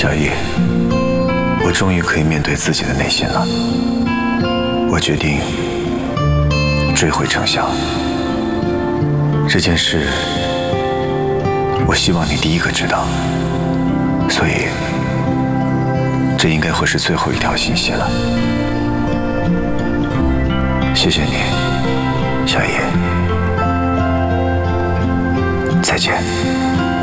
小易，我终于可以面对自己的内心了。我决定追回程翔。这件事，我希望你第一个知道，所以这应该会是最后一条信息了。谢谢你，小易，再见。